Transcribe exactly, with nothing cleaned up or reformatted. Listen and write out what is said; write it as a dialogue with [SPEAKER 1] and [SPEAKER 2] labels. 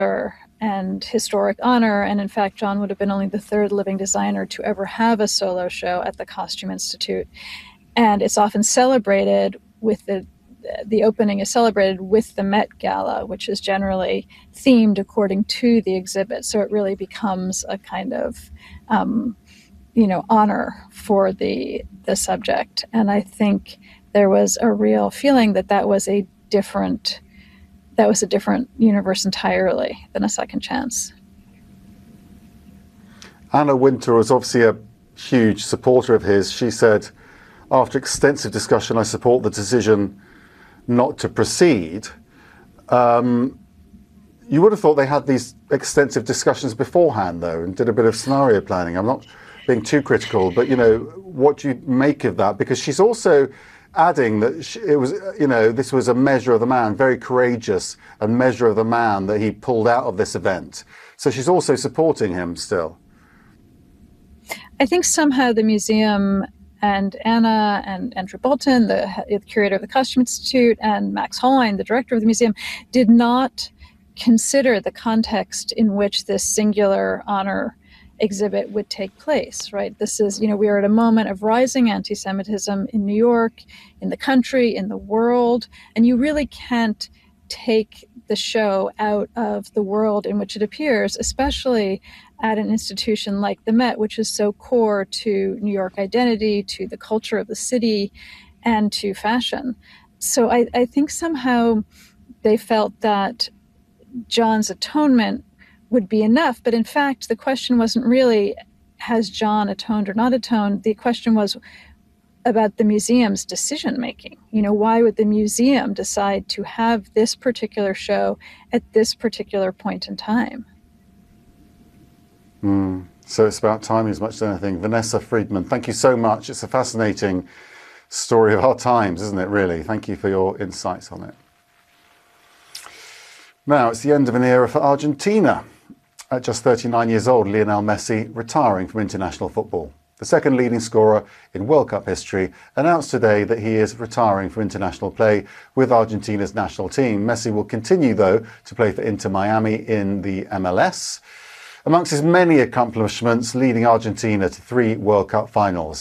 [SPEAKER 1] and historic honor. And in fact, John would have been only the third living designer to ever have a solo show at the Costume Institute. And it's often celebrated with the the opening is celebrated with the Met Gala, which is generally themed according to the exhibit. So it really becomes a kind of, um, you know, honor for the the subject. And I think there was a real feeling that that was a different, that was a different universe entirely than A Second Chance.
[SPEAKER 2] Anna Wintour was obviously a huge supporter of his. She said, after extensive discussion, I support the decision not to proceed. Um, you would have thought they had these extensive discussions beforehand, though, and did a bit of scenario planning. I'm not being too critical, but, you know, what do you make of that? Because she's also adding that she, it was, you know, this was a measure of the man, very courageous, a measure of the man that he pulled out of this event. So she's also supporting him still.
[SPEAKER 1] I think somehow the museum and Anna and Andrew Bolton, the, the curator of the Costume Institute, and Max Hollein, the director of the museum, did not consider the context in which this singular honor exhibit would take place, right? This is, you know, we are at a moment of rising anti-Semitism in New York, in the country, in the world, and you really can't take the show out of the world in which it appears, especially at an institution like the Met, which is so core to New York identity, to the culture of the city, and to fashion. So I, I think somehow they felt that John's atonement would be enough. But in fact, the question wasn't really, has John atoned or not atoned? The question was about the museum's decision-making. You know, why would the museum decide to have this particular show at this particular point in time?
[SPEAKER 2] Mm. So it's about timing as much as anything. Vanessa Friedman, thank you so much. It's a fascinating story of our times, isn't it, really? Thank you for your insights on it. Now, it's the end of an era for Argentina. At just thirty-nine years old, Lionel Messi retiring from international football. The second leading scorer in World Cup history announced today that he is retiring from international play with Argentina's national team. Messi will continue, though, to play for Inter Miami in the M L S. Amongst his many accomplishments, leading Argentina to three World Cup finals.